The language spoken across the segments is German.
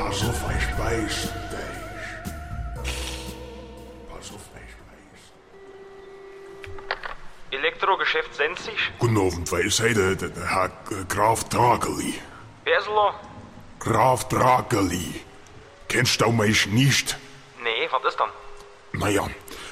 Pass auf, ich beiß dich. Pass auf, ich beiß. Elektrogeschäft Sensig? Guten Abend, wer ist heute der Herr Graf Drageli? Wer ist lo? Graf Drageli. Kennst du mich nicht? Nee, was ist dann? Naja,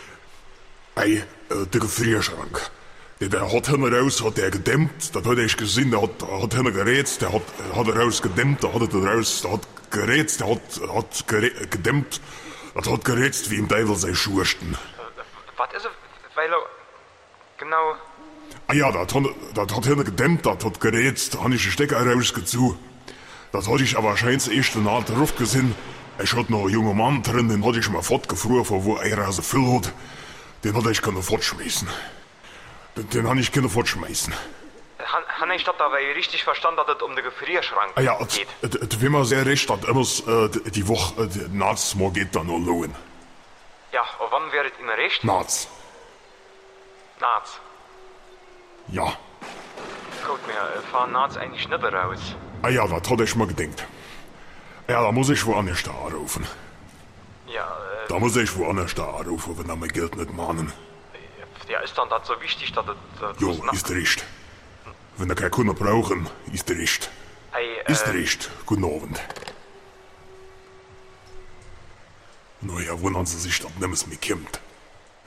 der Gefrierschrank. Der hat hinten raus, hat der gedämmt, das hat ich gesehen, der hat hinten gerätzt, der hat raus gedämmt, der hat raus, der hat gerätzt, der hat gedämmt, das hat gerätzt wie im Teufel sei Schursten. Was ist es? Weil er... Genau... Ah ja, das hat hinten gedämmt, das hat gerätzt, da hab ich den Stecker rausgezogen. Das hatte ich aber wahrscheinlich erst in der Art drauf gesehen. Ich hatte noch einen jungen Mann drin, den hatte ich mal fortgefroren, von wo er so viel hat. Den hatte ich können fortschmeißen. Den habe ich können fortschmeißen. Han ich das aber richtig verstanden, dass es um den Gefrierschrank Ah ja, geht? wie man sehr recht hat, immer die Woche, nachts mal geht dann noch lohnen. Ja, und wann wäre es Ihnen recht? Nachts. Nachts. Ja. Gut, mir fahren nachts eigentlich nicht raus. Ah ja, das hatte ich mal gedacht. Ja, da muss ich woanders da anrufen. Ja, Da muss ich woanders da anrufen, wenn er mein Geld nicht mahnen. ja, ist dann das so wichtig, dass es... Jo, ist recht. Wenn er keine Kunden brauchen, ist recht. Hey, Ist recht. Guten Abend. Naja, wundern Sie sich, dass nichts mehr kommt.